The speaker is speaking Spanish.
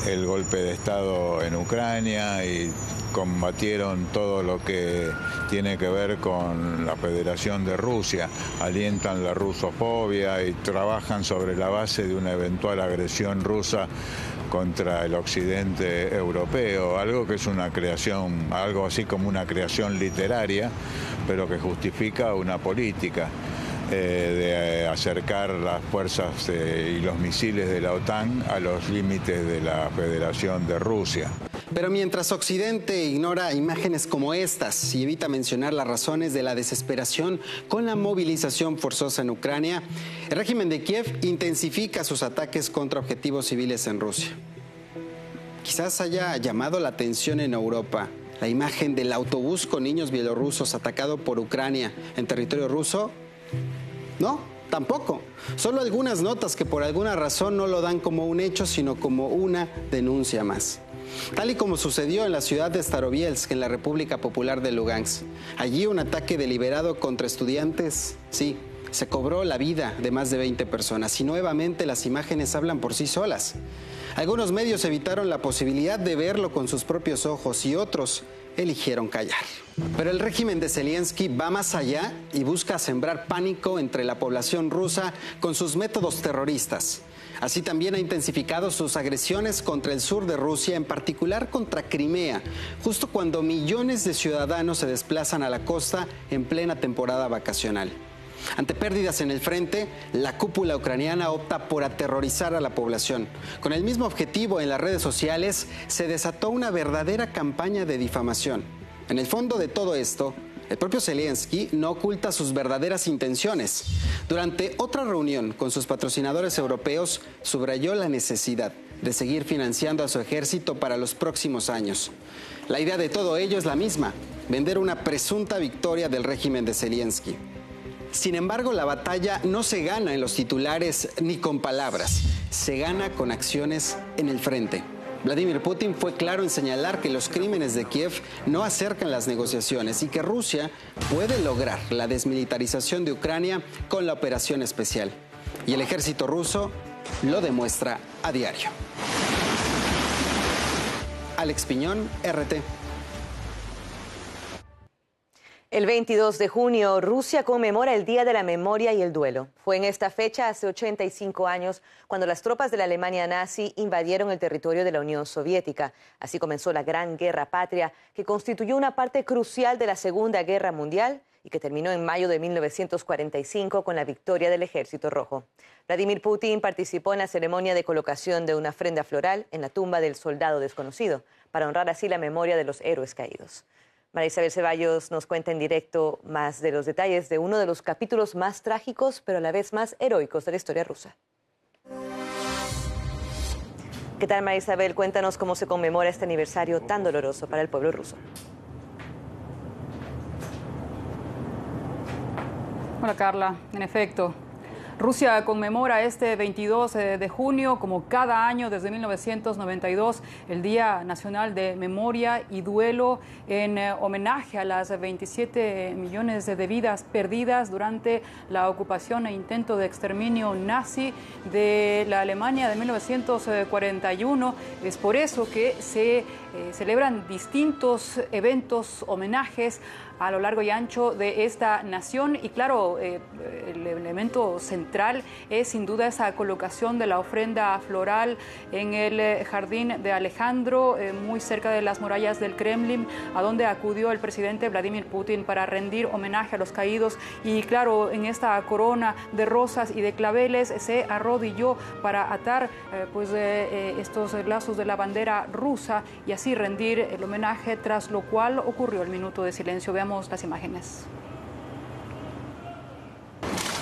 el golpe de Estado en Ucrania y combatieron todo lo que tiene que ver con la Federación de Rusia, alientan la rusofobia y trabajan sobre la base de una eventual agresión rusa contra el occidente europeo, algo que es una creación, algo así como una creación literaria, pero que justifica una política de acercar las fuerzas y los misiles de la OTAN a los límites de la Federación de Rusia. Pero mientras Occidente ignora imágenes como estas y evita mencionar las razones de la desesperación con la movilización forzosa en Ucrania, el régimen de Kiev intensifica sus ataques contra objetivos civiles en Rusia. Quizás haya llamado la atención en Europa la imagen del autobús con niños bielorrusos atacado por Ucrania en territorio ruso. No, tampoco. Solo algunas notas que por alguna razón no lo dan como un hecho, sino como una denuncia más. Tal y como sucedió en la ciudad de Starobielsk, en la República Popular de Lugansk. Allí un ataque deliberado contra estudiantes, sí, se cobró la vida de más de 20 personas y nuevamente las imágenes hablan por sí solas. Algunos medios evitaron la posibilidad de verlo con sus propios ojos y otros eligieron callar. Pero el régimen de Zelensky va más allá y busca sembrar pánico entre la población rusa con sus métodos terroristas. Así también ha intensificado sus agresiones contra el sur de Rusia, en particular contra Crimea, justo cuando millones de ciudadanos se desplazan a la costa en plena temporada vacacional. Ante pérdidas en el frente, la cúpula ucraniana opta por aterrorizar a la población. Con el mismo objetivo, en las redes sociales se desató una verdadera campaña de difamación. En el fondo de todo esto, el propio Zelensky no oculta sus verdaderas intenciones. Durante otra reunión con sus patrocinadores europeos, subrayó la necesidad de seguir financiando a su ejército para los próximos años. La idea de todo ello es la misma: vender una presunta victoria del régimen de Zelensky. Sin embargo, la batalla no se gana en los titulares ni con palabras, se gana con acciones en el frente. Vladimir Putin fue claro en señalar que los crímenes de Kiev no acercan las negociaciones y que Rusia puede lograr la desmilitarización de Ucrania con la operación especial. Y el ejército ruso lo demuestra a diario. Alex Piñón, RT. El 22 de junio, Rusia conmemora el Día de la Memoria y el Duelo. Fue en esta fecha, hace 85 años, cuando las tropas de la Alemania nazi invadieron el territorio de la Unión Soviética. Así comenzó la Gran Guerra Patria, que constituyó una parte crucial de la Segunda Guerra Mundial y que terminó en mayo de 1945 con la victoria del Ejército Rojo. Vladimir Putin participó en la ceremonia de colocación de una ofrenda floral en la tumba del soldado desconocido, para honrar así la memoria de los héroes caídos. María Isabel Ceballos nos cuenta en directo más de los detalles de uno de los capítulos más trágicos, pero a la vez más heroicos de la historia rusa. ¿Qué tal, María Isabel? Cuéntanos cómo se conmemora este aniversario tan doloroso para el pueblo ruso. Hola, Carla. En efecto, Rusia conmemora este 22 de junio, como cada año desde 1992, el Día Nacional de Memoria y Duelo, en homenaje a las 27 millones de vidas perdidas durante la ocupación e intento de exterminio nazi de la Alemania de 1941. Es por eso que se celebran distintos eventos, homenajes a lo largo y ancho de esta nación. Y claro, el elemento central es sin duda esa colocación de la ofrenda floral en el jardín de Alejandro, muy cerca de las murallas del Kremlin, a donde acudió el presidente Vladimir Putin para rendir homenaje a los caídos. Y claro, en esta corona de rosas y de claveles se arrodilló para atar estos lazos de la bandera rusa y así rendir el homenaje, tras lo cual ocurrió el minuto de silencio. Veamos las imágenes.